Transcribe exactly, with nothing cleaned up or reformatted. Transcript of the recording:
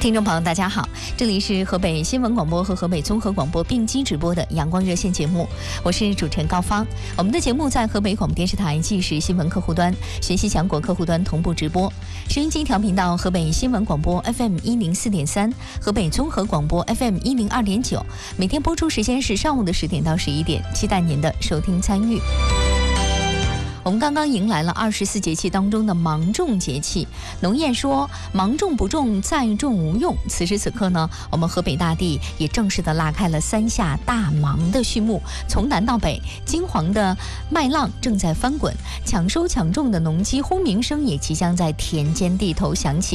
听众朋友，大家好，这里是河北新闻广播和河北综合广播并机直播的阳光热线节目，我是主持人高芳。我们的节目在河北广播电视台纪实新闻客户端、学习强国客户端同步直播，收音机调频到河北新闻广播 F M 一零四点三，河北综合广播 F M 一零二点九，每天播出时间是上午的十点到十一点，期待您的收听参与。我们刚刚迎来了二十四节气当中的芒种节气。农谚说芒种不种，再种无用。此时此刻呢，我们河北大地也正式的拉开了三夏大芒的序幕。从南到北，金黄的麦浪正在翻滚，抢收抢种的农机轰鸣声也即将在田间地头响起。